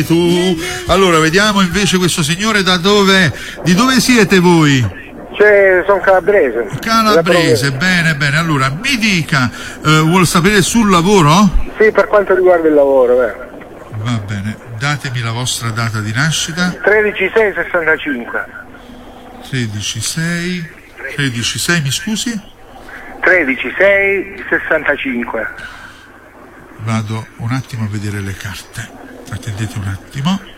Tu. Allora, vediamo invece questo signore di dove siete voi? Sono calabrese. Calabrese, bene, bene. Allora, mi dica, vuol sapere sul lavoro? Sì, per quanto riguarda il lavoro, Va bene, datemi la vostra data di nascita. 13/6/65. 13/6, mi scusi? 13/6/65. Vado un attimo a vedere le carte. Attendete un attimo.